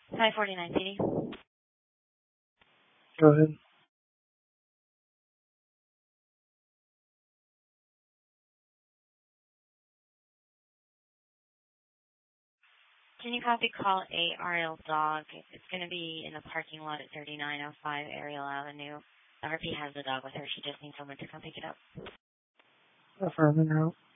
549 CD. Go ahead. Can you copy call 8 Ariel Dog? It's going to be in the parking lot at 3905 Ariel Avenue. RP has the dog with her. She just needs someone to come pick it up. Affirming route.